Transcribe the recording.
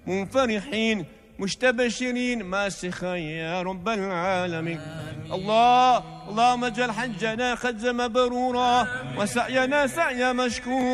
منفرحين مستبشرين ماسخا يا رب العالمين. اللهم اجعل حجنا حجا مبرورا وسعينا سعيا مشكورا